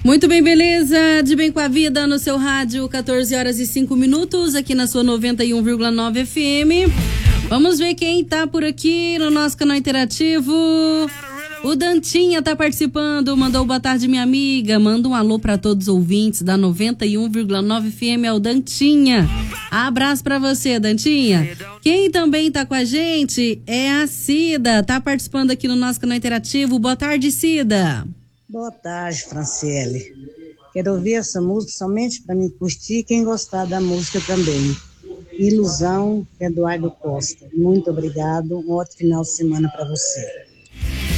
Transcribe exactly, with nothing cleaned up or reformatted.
Muito bem, beleza? De bem com a vida no seu rádio, quatorze horas e cinco minutos, aqui na sua noventa e um vírgula nove F M. Vamos ver quem tá por aqui no nosso canal interativo. O Dantinha tá participando, mandou boa tarde, minha amiga. Manda um alô para todos os ouvintes da noventa e um vírgula nove F M, é o Dantinha. Abraço para você, Dantinha. Quem também tá com a gente é a Cida, tá participando aqui no nosso canal interativo. Boa tarde, Cida. Boa tarde, Franciele. Quero ouvir essa música somente para me curtir e quem gostar da música também. Ilusão, Eduardo Costa. Muito obrigado, um ótimo final de semana para você.